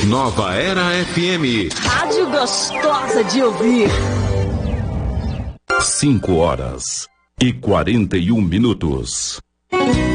Nova Era FM. Rádio gostosa de ouvir. 5 horas e 41 minutos.